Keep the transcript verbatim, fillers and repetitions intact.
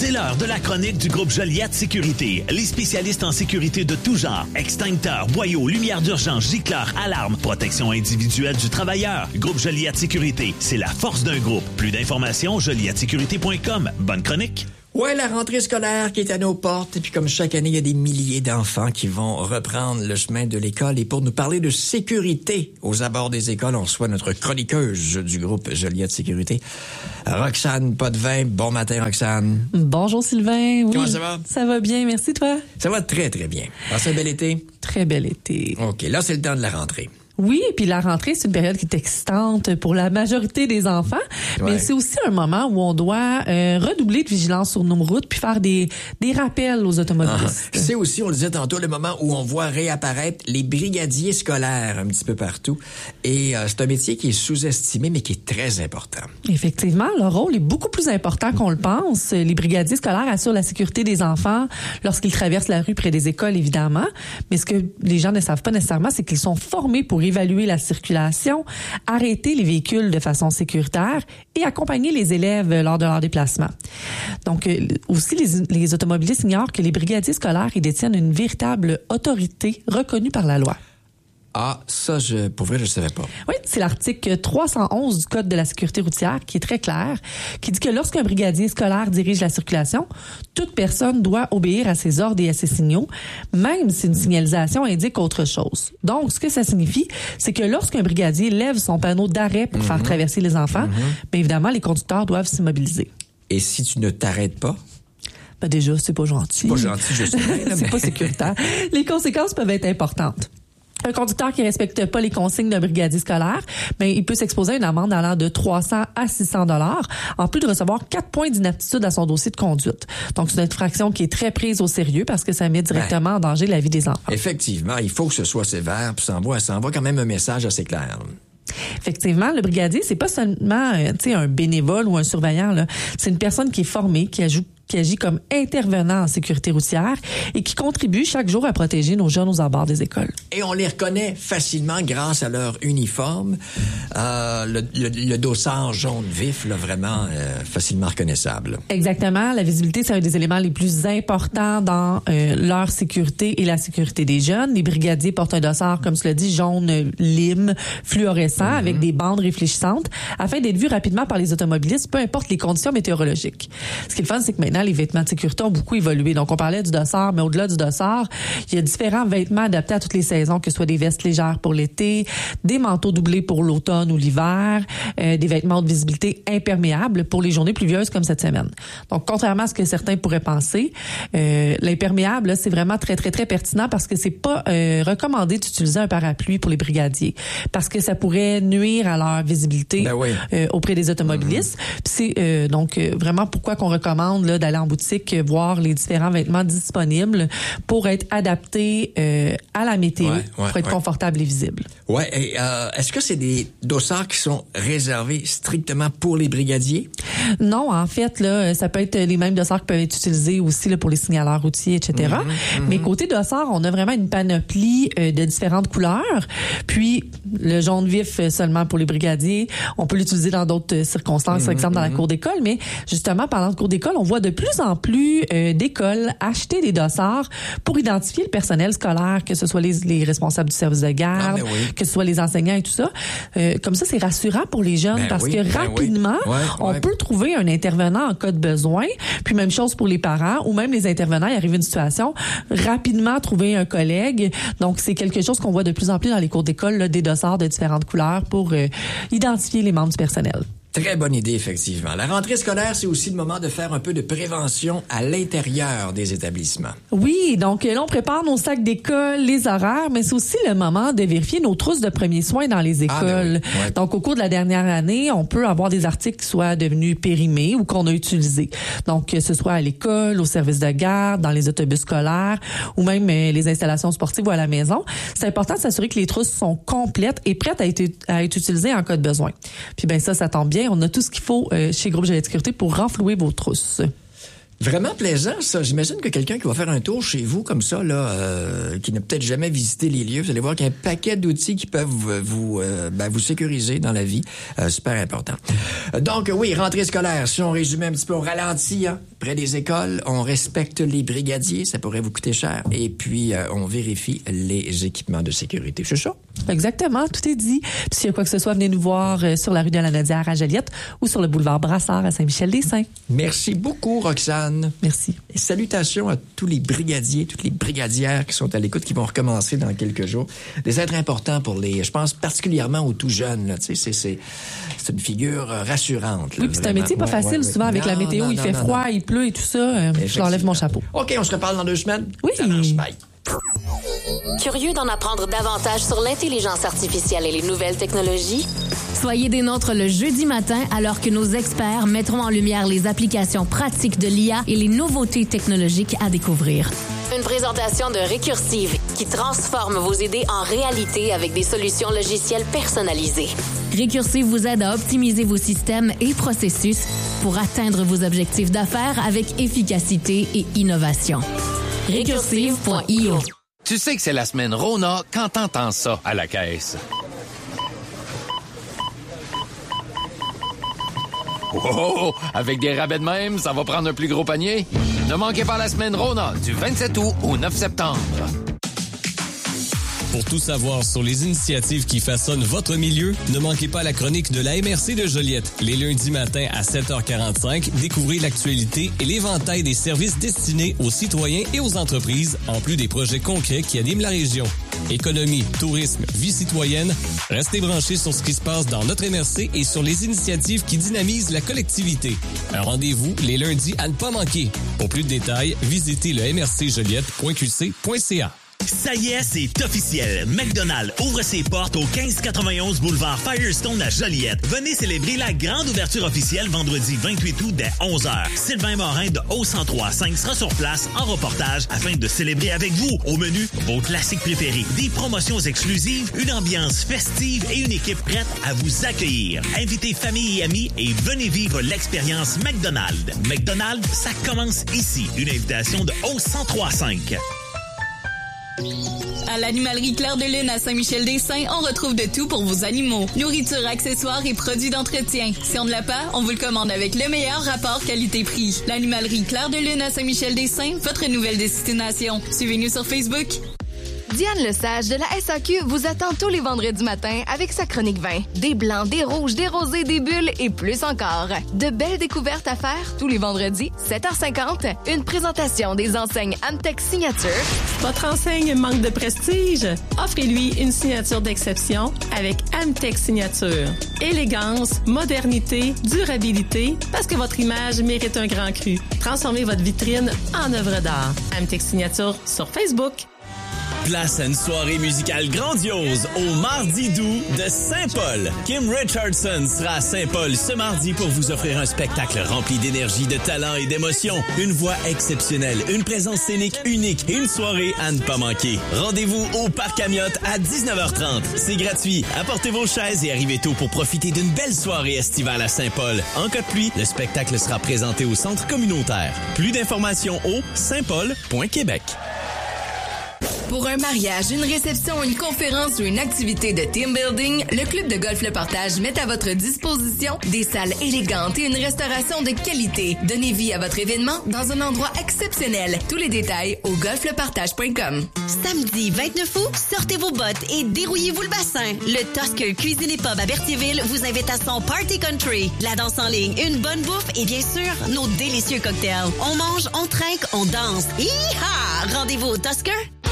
C'est l'heure de la chronique du groupe Joliette Sécurité. Les spécialistes en sécurité de tout genre. Extincteurs, boyaux, lumière d'urgence, gicleurs, alarmes, protection individuelle du travailleur. Groupe Joliette Sécurité, c'est la force d'un groupe. Plus d'informations, joliette sécurité point com. Bonne chronique. Ouais, la rentrée scolaire qui est à nos portes. Et puis comme chaque année, il y a des milliers d'enfants qui vont reprendre le chemin de l'école. Et pour nous parler de sécurité aux abords des écoles, on reçoit notre chroniqueuse du groupe Joliette Sécurité, Roxane Potvin. Bon matin, Roxane. Bonjour, Sylvain. Oui, comment ça va? Ça va bien, merci, toi? Ça va très, très bien. Passez un bel été? Très bel été. OK, là, c'est le temps de la rentrée. Oui, puis la rentrée, c'est une période qui est excitante pour la majorité des enfants, ouais. Mais c'est aussi un moment où on doit euh, redoubler de vigilance sur nos routes puis faire des, des rappels aux automobilistes. Ah, c'est aussi, on le disait tantôt, le moment où on voit réapparaître les brigadiers scolaires un petit peu partout. Et euh, c'est un métier qui est sous-estimé, mais qui est très important. Effectivement, leur rôle est beaucoup plus important qu'on le pense. Les brigadiers scolaires assurent la sécurité des enfants lorsqu'ils traversent la rue près des écoles, évidemment. Mais ce que les gens ne savent pas nécessairement, c'est qu'ils sont formés pour évaluer la circulation, arrêter les véhicules de façon sécuritaire et accompagner les élèves lors de leur déplacement. Donc, euh, aussi, les, les automobilistes ignorent que les brigadiers scolaires, ils détiennent une véritable autorité reconnue par la loi. Ah, ça, je, pour vrai, je ne savais pas. Oui, c'est l'article trois cent onze du Code de la sécurité routière qui est très clair, qui dit que lorsqu'un brigadier scolaire dirige la circulation, toute personne doit obéir à ses ordres et à ses signaux, même si une signalisation indique autre chose. Donc, ce que ça signifie, c'est que lorsqu'un brigadier lève son panneau d'arrêt pour mm-hmm. faire traverser les enfants, mm-hmm. bien évidemment, les conducteurs doivent s'immobiliser. Et si tu ne t'arrêtes pas? Ben déjà, c'est pas gentil. C'est pas gentil, je sais. C'est mais... pas sécuritaire. Les conséquences peuvent être importantes. Un conducteur qui respecte pas les consignes d'un brigadier scolaire, ben, il peut s'exposer à une amende allant de trois cents à six cents dollars, en plus de recevoir quatre points d'inaptitude à son dossier de conduite. Donc, c'est une infraction qui est très prise au sérieux parce que ça met directement ouais. en danger la vie des enfants. Effectivement, il faut que ce soit sévère, puis ça envoie, ça envoie quand même un message assez clair. Effectivement, le brigadier, c'est pas seulement euh, tu sais, un bénévole ou un surveillant, là. C'est une personne qui est formée, qui ajoute qui agit comme intervenant en sécurité routière et qui contribue chaque jour à protéger nos jeunes aux abords des écoles. Et on les reconnaît facilement grâce à leur uniforme. Euh, le, le, le dossard jaune vif, là, vraiment euh, facilement reconnaissable. Exactement. La visibilité, c'est un des éléments les plus importants dans euh, leur sécurité et la sécurité des jeunes. Les brigadiers portent un dossard, comme tu l'as dit, jaune lime, fluorescent, mm-hmm. avec des bandes réfléchissantes, afin d'être vu rapidement par les automobilistes, peu importe les conditions météorologiques. Ce qui est le fun, c'est que maintenant, les vêtements de sécurité ont beaucoup évolué. Donc, on parlait du dossard, mais au-delà du dossard, il y a différents vêtements adaptés à toutes les saisons, que ce soit des vestes légères pour l'été, des manteaux doublés pour l'automne ou l'hiver, euh, des vêtements de visibilité imperméables pour les journées pluvieuses comme cette semaine. Donc, contrairement à ce que certains pourraient penser, euh, l'imperméable, là, c'est vraiment très, très, très pertinent parce que c'est pas euh, recommandé d'utiliser un parapluie pour les brigadiers parce que ça pourrait nuire à leur visibilité ben oui. euh, auprès des automobilistes. Mm-hmm. Puis c'est euh, donc euh, vraiment pourquoi qu'on recommande là, d'aller en boutique voir les différents vêtements disponibles pour être adaptés euh, à la météo, ouais, ouais, pour être ouais. confortable et visible. Ouais. Et euh, est-ce que c'est des dossards qui sont réservés strictement pour les brigadiers? Non, en fait, là, ça peut être les mêmes dossards qui peuvent être utilisés aussi là, pour les signaleurs routiers, et cetera. Mm-hmm, mm-hmm. Mais côté dossard, on a vraiment une panoplie euh, de différentes couleurs. Puis le jaune vif seulement pour les brigadiers. On peut l'utiliser dans d'autres circonstances, mm-hmm, par exemple dans la cour d'école. Mais justement, parlant de cour d'école, on voit de plus en plus euh, d'écoles acheter des dossards pour identifier le personnel scolaire, que ce soit les, les responsables du service de garde, ah, oui. que ce soit les enseignants et tout ça. Euh, comme ça, c'est rassurant pour les jeunes ben parce oui, que ben rapidement, oui. ouais, on ouais. peut trouver un intervenant en cas de besoin. Puis même chose pour les parents ou même les intervenants, il arrive une situation, rapidement trouver un collègue. Donc, c'est quelque chose qu'on voit de plus en plus dans les cours d'école, là, des dossards de différentes couleurs pour euh, identifier les membres du personnel. Très bonne idée, effectivement. La rentrée scolaire, c'est aussi le moment de faire un peu de prévention à l'intérieur des établissements. Oui, donc là, on prépare nos sacs d'école, les horaires, mais c'est aussi le moment de vérifier nos trousses de premiers soins dans les écoles. Ah, ben oui. ouais. Donc, au cours de la dernière année, on peut avoir des articles qui soient devenus périmés ou qu'on a utilisés. Donc, que ce soit à l'école, au service de garde, dans les autobus scolaires ou même euh, les installations sportives ou à la maison. C'est important de s'assurer que les trousses sont complètes et prêtes à être, à être utilisées en cas de besoin. Puis, ben ça, ça tombe bien. On a tout ce qu'il faut euh, chez Groupe Joliette Sécurité pour renflouer vos trousses. Vraiment plaisant, ça. J'imagine que quelqu'un qui va faire un tour chez vous comme ça, là, euh, qui n'a peut-être jamais visité les lieux, vous allez voir qu'il y a un paquet d'outils qui peuvent vous, vous, euh, ben, vous sécuriser dans la vie. Euh, super important. Donc, oui, rentrée scolaire. Si on résumait un petit peu au ralenti, hein, près des écoles, on respecte les brigadiers, ça pourrait vous coûter cher. Et puis, euh, on vérifie les équipements de sécurité. C'est ça? Exactement, tout est dit. Puis s'il y a quoi que ce soit, venez nous voir euh, sur la rue de la Nodière à Joliette ou sur le boulevard Brassard à Saint-Michel-des-Saints. Merci beaucoup, Roxane. Merci. Et salutations à tous les brigadiers, toutes les brigadières qui sont à l'écoute, qui vont recommencer dans quelques jours. Des êtres importants pour les, je pense particulièrement aux tout jeunes, là. Tu sais, c'est, c'est, c'est une figure rassurante. Là, oui, puis c'est un métier pas ouais, facile, ouais, ouais. souvent, avec non, la météo, non, il non, fait non, froid, non. il pleut et tout ça. Euh, je leur lève mon chapeau. OK, on se reparle dans deux semaines. Oui. Ça marche, bye. Curieux d'en apprendre davantage sur l'intelligence artificielle et les nouvelles technologies? Soyez des nôtres le jeudi matin alors que nos experts mettront en lumière les applications pratiques de l'I A et les nouveautés technologiques à découvrir. Une présentation de Récursive qui transforme vos idées en réalité avec des solutions logicielles personnalisées. Récursive vous aide à optimiser vos systèmes et processus pour atteindre vos objectifs d'affaires avec efficacité et innovation. Récursive point i o. Tu sais que c'est la semaine Rona quand t'entends ça à la caisse. Oh, avec des rabais de même, ça va prendre un plus gros panier. Ne manquez pas la semaine Rona du vingt-sept août au neuf septembre. Pour tout savoir sur les initiatives qui façonnent votre milieu, ne manquez pas la chronique de la M R C de Joliette. Les lundis matins à sept heures quarante-cinq, découvrez l'actualité et l'éventail des services destinés aux citoyens et aux entreprises, en plus des projets concrets qui animent la région. Économie, tourisme, vie citoyenne, restez branchés sur ce qui se passe dans notre M R C et sur les initiatives qui dynamisent la collectivité. Un rendez-vous les lundis à ne pas manquer. Pour plus de détails, visitez le m r c joliette point q c point c a. Ça y est, c'est officiel. McDonald's ouvre ses portes au quinze quatre-vingt-onze boulevard Firestone à Joliette. Venez célébrer la grande ouverture officielle vendredi vingt-huit août dès onze heures. Sylvain Morin de O cent trois cinq sera sur place en reportage afin de célébrer avec vous. Au menu, vos classiques préférés, des promotions exclusives, une ambiance festive et une équipe prête à vous accueillir. Invitez famille et amis et venez vivre l'expérience McDonald's. McDonald's, ça commence ici. Une invitation de O cent trois cinq. À l'animalerie Clair de Lune à Saint-Michel-des-Saints, on retrouve de tout pour vos animaux. Nourriture, accessoires et produits d'entretien. Si on ne l'a pas, on vous le commande avec le meilleur rapport qualité-prix. L'animalerie Clair de Lune à Saint-Michel-des-Saints, votre nouvelle destination. Suivez-nous sur Facebook. Diane Lesage de la S A Q vous attend tous les vendredis matins avec sa chronique vin. Des blancs, des rouges, des rosés, des bulles et plus encore. De belles découvertes à faire tous les vendredis, sept heures cinquante. Une présentation des enseignes Amtech Signature. Votre enseigne manque de prestige? Offrez-lui une signature d'exception avec Amtech Signature. Élégance, modernité, durabilité, parce que votre image mérite un grand cru. Transformez votre vitrine en œuvre d'art. Amtech Signature sur Facebook. Place à une soirée musicale grandiose au Mardi Doux de Saint-Paul. Kim Richardson sera à Saint-Paul ce mardi pour vous offrir un spectacle rempli d'énergie, de talent et d'émotion. Une voix exceptionnelle, une présence scénique unique et une soirée à ne pas manquer. Rendez-vous au Parc Amiotte à dix-neuf heures trente. C'est gratuit. Apportez vos chaises et arrivez tôt pour profiter d'une belle soirée estivale à Saint-Paul. En cas de pluie, le spectacle sera présenté au centre communautaire. Plus d'informations au saint paul point québec. Pour un mariage, une réception, une conférence ou une activité de team building, le Club de Golf Le Partage met à votre disposition des salles élégantes et une restauration de qualité. Donnez vie à votre événement dans un endroit exceptionnel. Tous les détails au golf le partage point com. Samedi vingt-neuf août, sortez vos bottes et dérouillez-vous le bassin. Le Tusker Cuisine et Pub à Berthierville vous invite à son Party Country. La danse en ligne, une bonne bouffe et bien sûr, nos délicieux cocktails. On mange, on trinque, on danse. Hi-ha! Rendez-vous au Tusker.